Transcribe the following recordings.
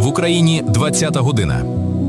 В Україні 20-та година.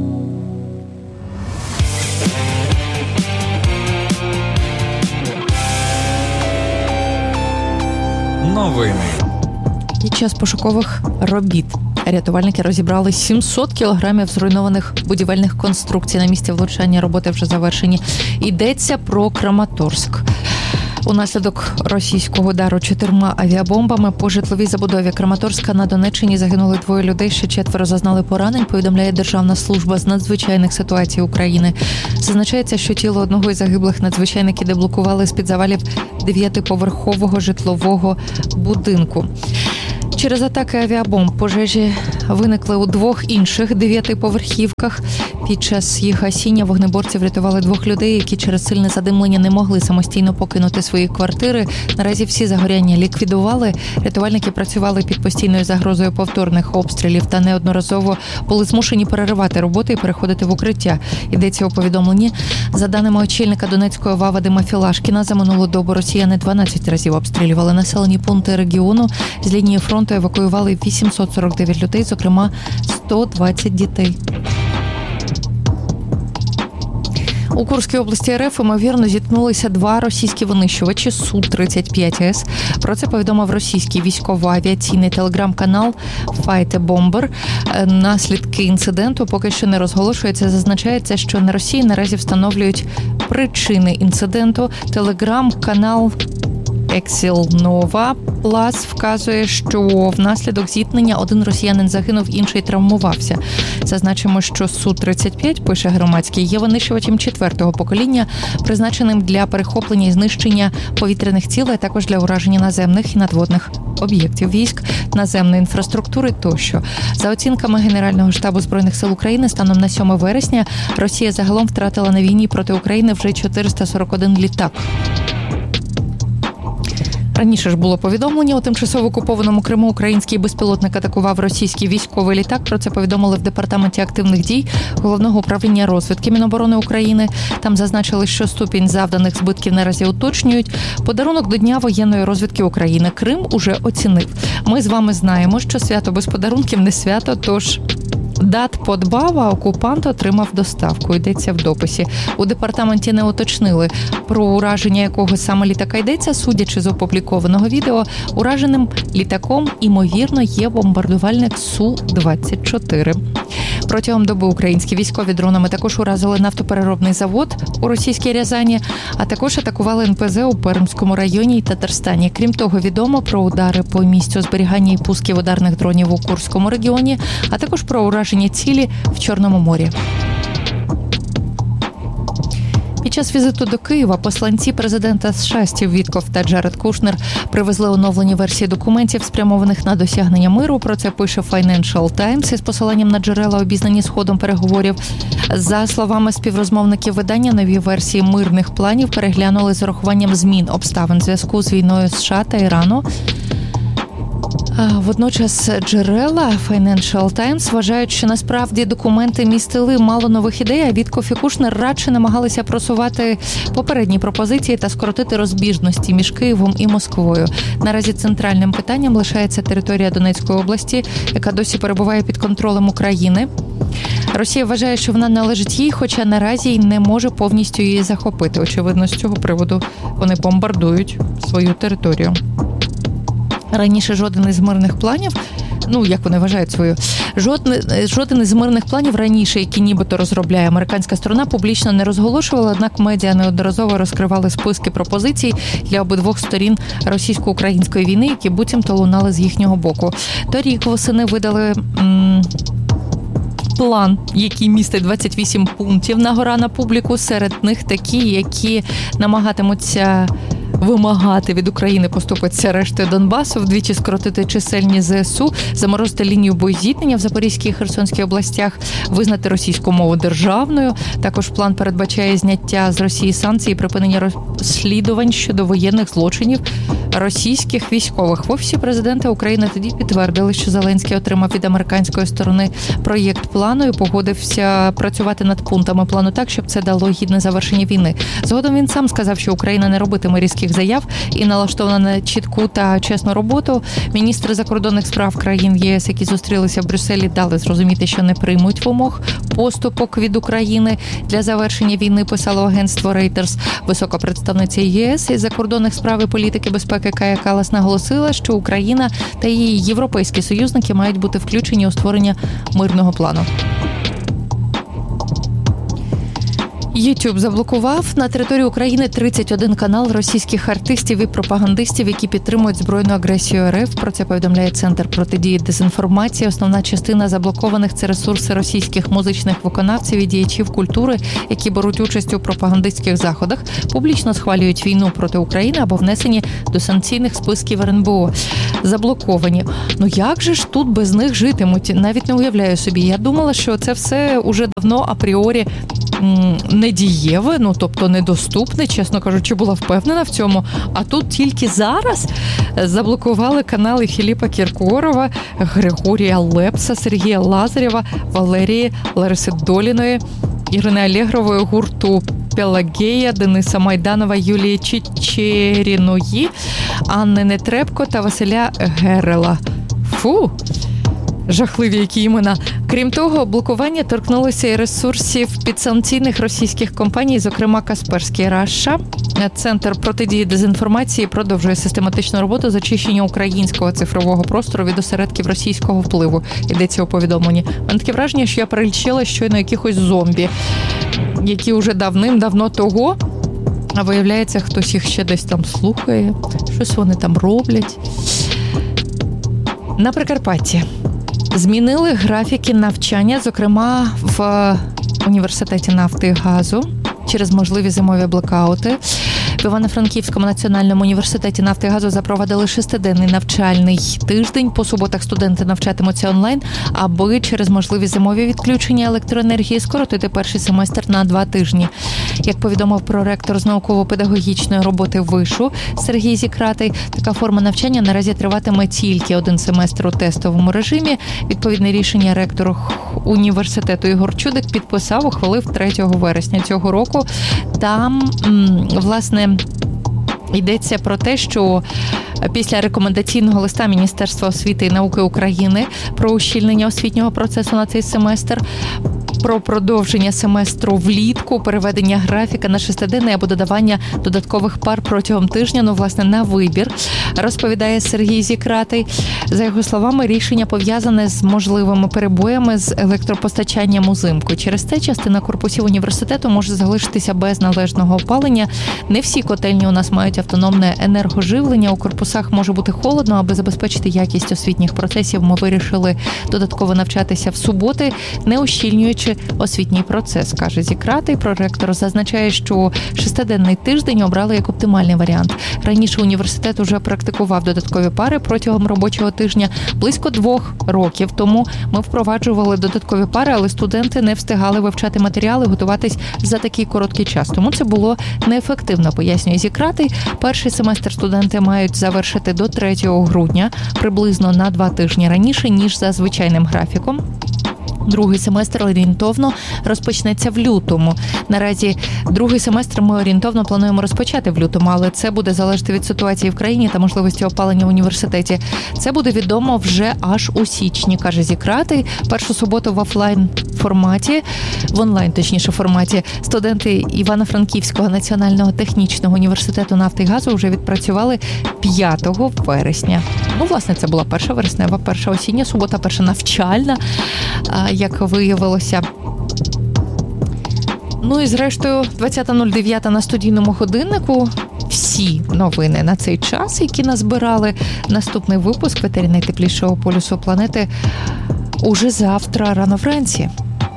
Новини. Під час пошукових робіт рятувальники розібрали 700 кілограмів зруйнованих будівельних конструкцій. На місці влучання роботи вже завершені. Йдеться про Краматорськ. Унаслідок російського удару 4 авіабомбами по житловій забудові Краматорська на Донеччині загинули 2 людей, ще 4 зазнали поранень, повідомляє Державна служба з надзвичайних ситуацій України. Зазначається, що тіло одного із загиблих надзвичайники деблокували з-під завалів 9-поверхового житлового будинку. Через атаки авіабомб пожежі виникли у 2 інших 9-поверхівках. Під час їх гасіння вогнеборці врятували 2 людей, які через сильне задимлення не могли самостійно покинути свої квартири. Наразі всі загоряння ліквідували. Рятувальники працювали під постійною загрозою повторних обстрілів та неодноразово були змушені переривати роботи і переходити в укриття. Йдеться у повідомленні. За даними очільника Донецької ОВА Вадима Філашкіна, за минулу добу росіяни 12 разів обстрілювали населені пункти регіону. З лінії фронту евакуювали 849 людей, зокрема 120 дітей. У Курській області РФ, ймовірно, зіткнулися 2 російські винищувачі Су-35С. Про це повідомив російський військово-авіаційний телеграм-канал Fight a Bomber. Наслідки інциденту поки що не розголошується. Зазначається, що на Росії наразі встановлюють причини інциденту. Телеграм-канал Exil Nova Plus вказує, що внаслідок зіткнення 1 росіянин загинув, інший травмувався. Зазначимо, що Су-35, пише громадський, є винищувачем 4-го покоління, призначеним для перехоплення і знищення повітряних цілей, а також для ураження наземних і надводних об'єктів військ, наземної інфраструктури тощо. За оцінками Генерального штабу Збройних сил України, станом на 7 вересня Росія загалом втратила на війні проти України вже 441 літак. Раніше ж було повідомлення, у тимчасово окупованому Криму український безпілотник атакував російський військовий літак. Про це повідомили в Департаменті активних дій Головного управління розвідки Міноборони України. Там зазначили, що ступінь завданих збитків наразі уточнюють. Подарунок до Дня воєнної розвідки України Крим уже оцінив. Ми з вами знаємо, що свято без подарунків не свято, тож дат подбав, а окупант отримав доставку. Йдеться в дописі. У департаменті не уточнили, про ураження якого саме літака йдеться. Судячи з опублікованого відео, ураженим літаком, ймовірно, є бомбардувальник Су-24. Протягом доби українські військові дронами також уразили нафтопереробний завод у російській Рязані, а також атакували НПЗ у Пермському районі і Татарстані. Крім того, відомо про удари по місцю зберігання і пусків ударних дронів у Курському регіоні, а також про ураження цілі в Чорному морі. Під час візиту до Києва посланці президента США Стів Віткоф та Джаред Кушнер привезли оновлені версії документів, спрямованих на досягнення миру. Про це пише Financial Times із посиланням на джерела, обізнані з ходом переговорів. За словами співрозмовників видання, нові версії мирних планів переглянули з урахуванням змін обставин в зв'язку з війною США та Ірану. Водночас джерела Financial Times вважають, що насправді документи містили мало нових ідей, а Віткоф і Кушнер радше намагалися просувати попередні пропозиції та скоротити розбіжності між Києвом і Москвою. Наразі центральним питанням лишається територія Донецької області, яка досі перебуває під контролем України. Росія вважає, що вона належить їй, хоча наразі й не може повністю її захопити. Очевидно, з цього приводу вони бомбардують свою територію. Раніше жоден із мирних планів, як вони вважають свою, жоден із мирних планів раніше, які нібито розробляє американська сторона, публічно не розголошувала, однак медіа неодноразово розкривали списки пропозицій для обидвох сторін російсько-української війни, які буцімто лунали з їхнього боку. Торік восени видали план, який містить 28 пунктів на гора на публіку, серед них такі, які намагатимуться вимагати від України поступитися рештою Донбасу, вдвічі скоротити чисельні ЗСУ, заморозити лінію боєзіткнення в Запорізькій і Херсонській областях, визнати російську мову державною. Також план передбачає зняття з Росії санкцій і припинення розслідувань щодо воєнних злочинів російських військових. В Офісі президента України тоді підтвердили, що Зеленський отримав від американської сторони проєкт плану і погодився працювати над пунктами плану так, щоб це дало гідне завершення війни. Згодом він сам сказав, що Україна не робитиме різких пропагандистських заяв і налаштована на чітку та чесну роботу. Міністри закордонних справ країн ЄС, які зустрілися в Брюсселі, дали зрозуміти, що не приймуть вимог поступок від України для завершення війни, писало агентство Reuters. Висока представниця ЄС із закордонних справ і політики безпеки Кая Каллас наголосила, що Україна та її європейські союзники мають бути включені у створення мирного плану. YouTube заблокував на території України 31 канал російських артистів і пропагандистів, які підтримують збройну агресію РФ. Про це повідомляє Центр протидії дезінформації. Основна частина заблокованих – це ресурси російських музичних виконавців і діячів культури, які беруть участь у пропагандистських заходах, публічно схвалюють війну проти України або внесені до санкційних списків РНБО. Заблоковані. Ну як же ж тут без них житимуть? Навіть не уявляю собі. Я думала, що це все уже давно апріорі недієве, тобто недоступне, чесно кажучи, була впевнена в цьому. А тут тільки зараз заблокували канали Філіпа Кіркорова, Григорія Лепса, Сергія Лазарєва, Валерії Лариси Доліної, Ірини Алєгрової, гурту Пелагея, Дениса Майданова, Юлії Чичеріної, Анни Нетребко та Василя Герела. Фу! Жахливі які імена. Крім того, блокування торкнулося і ресурсів підсанкційних російських компаній, зокрема Касперський Раша. Центр протидії дезінформації продовжує систематичну роботу з очищення українського цифрового простору від осередків російського впливу. Йдеться у повідомленні. Мене таке враження, що я перелічила щойно якихось зомбі, які вже давним-давно того, а виявляється, хтось їх ще десь там слухає, щось вони там роблять. На Прикарпатті змінили графіки навчання, зокрема в університеті нафти і газу, через можливі зимові блекаути. В Івано-Франківському національному університеті нафти і газу запровадили 6-денний навчальний тиждень. По суботах студенти навчатимуться онлайн, аби через можливі зимові відключення електроенергії скоротити перший семестр на 2 тижні. Як повідомив проректор з науково-педагогічної роботи вишу Сергій Зікратий, така форма навчання наразі триватиме тільки 1 семестр у тестовому режимі. Відповідне рішення ректор університету Ігор Чудик підписав, ухвалив 3 вересня цього року. Там, власне, йдеться про те, що після рекомендаційного листа Міністерства освіти і науки України про ущільнення освітнього процесу на цей семестр, про продовження семестру влітку, переведення графіка на 6-денний або додавання додаткових пар протягом тижня, власне, на вибір, розповідає Сергій Зікратий. За його словами, рішення пов'язане з можливими перебоями з електропостачанням узимку. Через це частина корпусів університету може залишитися без належного опалення. Не всі котельні у нас мають автономне енергоживлення. У корпусах може бути холодно. Аби забезпечити якість освітніх процесів, ми вирішили додатково навчатися в суботи, не ущільнюючи освітній процес, каже Зікратий. Проректор зазначає, що 6-денний тиждень обрали як оптимальний варіант. Раніше університет уже практикував додаткові пари протягом робочого тижня. Близько 2 років тому ми впроваджували додаткові пари, але студенти не встигали вивчати матеріали, готуватись за такий короткий час. Тому це було неефективно, пояснює Зікратий. Перший семестр студенти мають завершити до 3 грудня, приблизно на 2 тижні раніше, ніж за звичайним графіком. Другий семестр орієнтовно розпочнеться в лютому. Наразі другий семестр ми орієнтовно плануємо розпочати в лютому, але це буде залежати від ситуації в країні та можливості опалення в університеті. Це буде відомо вже аж у січні, каже Зікратий. Першу суботу в онлайн форматі, студенти Івано-Франківського національного технічного університету нафти і газу вже відпрацювали 5 вересня. Власне, це була перша вереснева, перша осіння субота, перша навчальна, як виявилося. І зрештою, 20.09 на студійному годиннику. Всі новини на цей час, які назбирали. Наступний випуск в етері найтеплішого полюсу планети уже завтра рано вранці.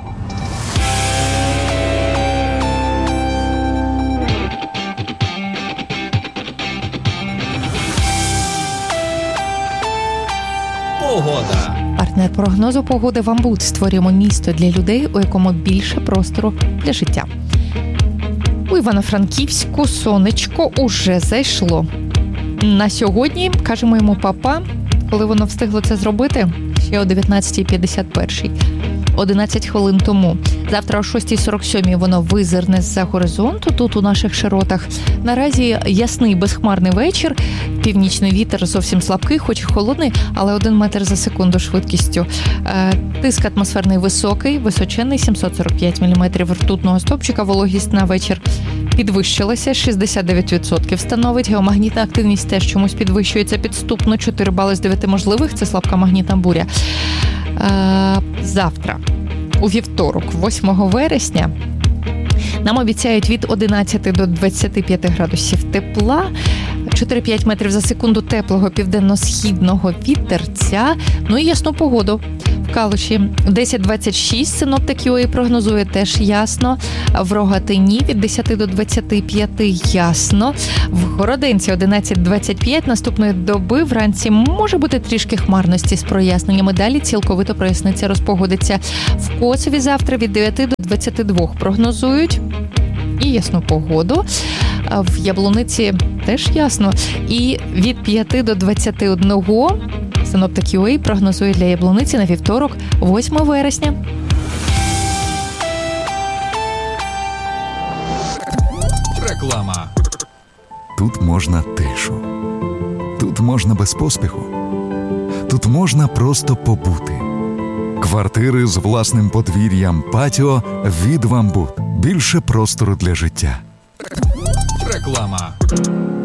Погода. Партнер прогнозу погоди «Вамбут». Створюємо місто для людей, у якому більше простору для життя. У Івано-Франківську сонечко уже зайшло. На сьогодні кажемо йому па-па, коли воно встигло це зробити, ще о 19:51. 11 хвилин тому. Завтра о 6:47 воно визирне з-за горизонту тут у наших широтах. Наразі ясний безхмарний вечір. Північний вітер зовсім слабкий, хоч і холодний, але 1 метр за секунду швидкістю. Тиск атмосферний високий, височенний 745 мм ртутного стовпчика. Вологість на вечір підвищилася, 69% становить. Геомагнітна активність теж чомусь підвищується підступно, 4 бали з 9 можливих. Це слабка магнітна буря. Завтра, у вівторок, 8 вересня, нам обіцяють від 11 до 25 градусів тепла, 4-5 метрів за секунду теплого південно-східного вітерця, ну і ясну погоду. В Калуші 10-26 синоптик ЮА прогнозує теж ясно. В Рогатині від 10 до 25 ясно. В Городенці 11-25 наступної доби вранці може бути трішки хмарності з проясненнями. Далі цілковито проясниться, розпогодиться. В Коцеві завтра від 9 до 22 прогнозують. І ясну погоду. В Яблуниці теж ясно. І від 5 до 21 синоптик ЮА прогнозує для Яблуниці на вівторок, 8 вересня. Реклама. Тут можна тишу. Тут можна без поспіху. Тут можна просто побути. Квартири з власним подвір'ям, патіо від «Вамбут». Більше простору для життя. Реклама.